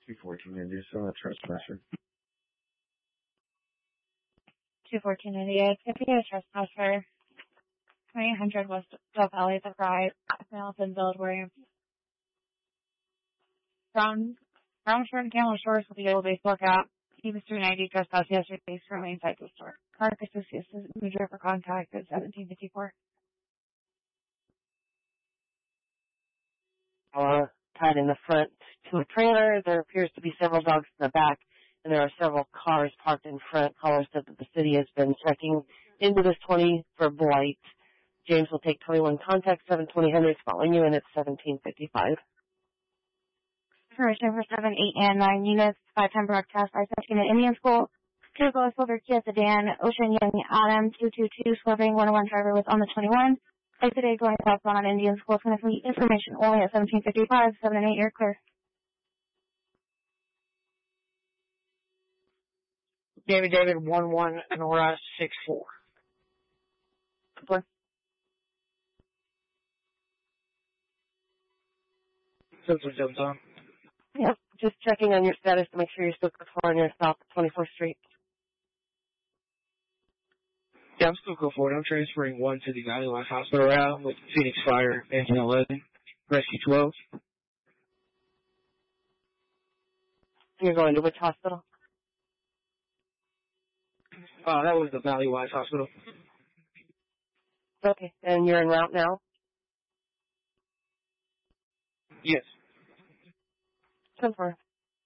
214 India, still a trespasser. 214 India, could be a trespasser. 2800 West Del Valley, the bride, Hamilton, Build, Williams. Brown shirt and camel shorts with the yellow baseball cap. He was 390 trespass yesterday, currently inside the store. Park Associates is moved for contact at 1754. Tied in the front to a trailer. There appears to be several dogs in the back, and there are several cars parked in front. Caller said that the city has been checking into this 20 for blight. James will take 21 contacts, 720 following you, and it's 1755. Information for 7, 8, and 9 units, 5-10 broadcast by 17 at Indian School. 2 Gold Silver Kia Sedan, Ocean Young Adam, 222, swerving 101 driver was on the 21. Today going southbound on Indian School, 23. Information only at 1755, 7 and 8, you're clear. David, 1-1, Nora, 6-4. Clear. Tom. Yep, just checking on your status to make sure you're still on your stop at 24th Street. Yeah, I'm still going forward. I'm transferring 1 to the Valley Life Hospital route with Phoenix Fire, Engine 11, Rescue 12. You're going to which hospital? That was the Valley Life Hospital. Okay, and you're en route now? Yes. Confirm.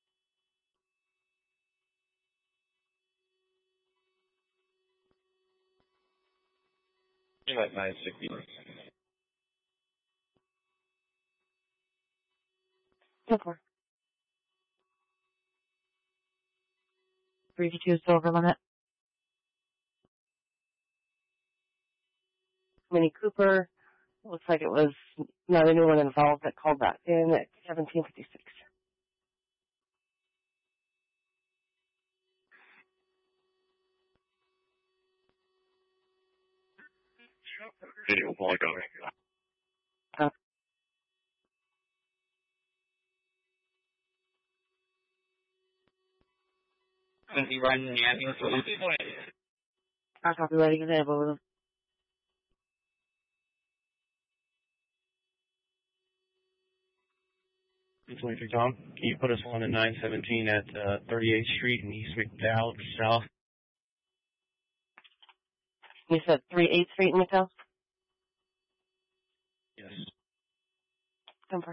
You're at 960. Confirm. 3-2 silver limit. Mini Cooper. Looks like it was not anyone involved that called back in at 1756. Video polygon. Is he riding in the ambulance? I'll copy writing it able with them. It's 23 Tom. Can you put us on at 917 at 38th Street in East McDowell, South? You said 38th Street in McDowell? Yes. Confirm.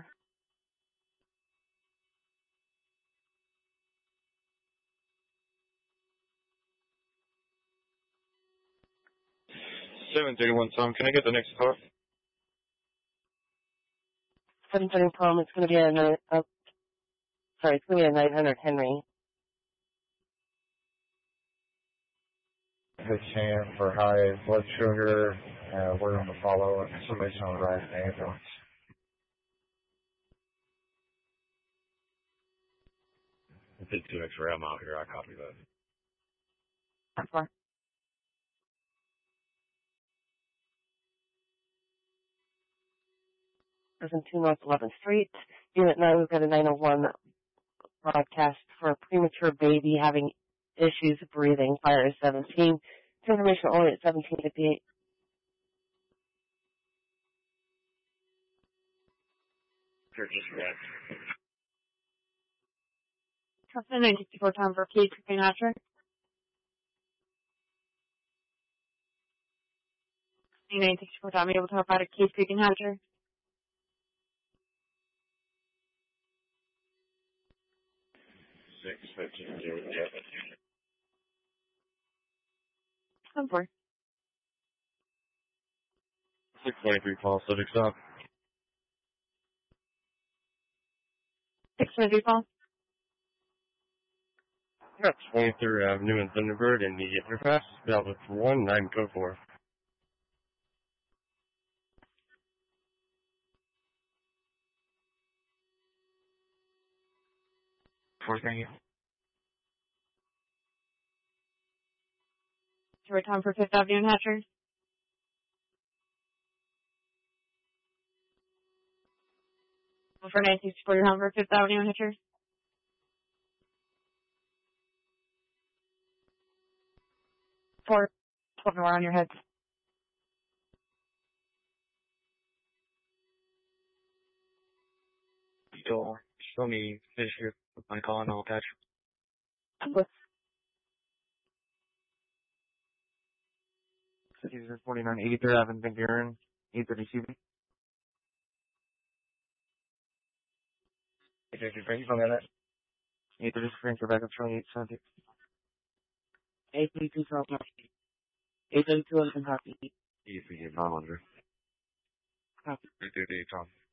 Tom. Can I get the next car? 730 Palm. It's going to be it's going to be a 900 Henry. His hand for high blood sugar. We're going to follow somebody's on the right ambulance. I'll take 2 extra. I'm out here. I copy that. That's fine. Prison 2 North 11th Street. Unit 9, we've got a 901 broadcast for a premature baby having issues breathing. Fire is 17. Information only at 1758. Purchase correct. Trusted 964 Tom for Kate Creeping Hatcher. 964 Tom, able to help out a Kate Creeping Hatcher. Come for 623 Paul, subject stop. 623 Paul. You're at 23rd Avenue in Thunderbird, immediate underpass. Bell with 19 code 4. Thank you. Tom for 5th Avenue and Hatcher. For 964 Tom for 5th Avenue and Hatcher. 4, 12 more on your head. Still, show me finish here with my call and I'll attach. Cities 49, 83rd Avenue, Van Buren, 830 CV. 830, thank you for that. 830 Spring, Quebec, I'm showing 870. 832 South Happy. 832 and Happy. 838, Tom, under. Happy. 838, Tom.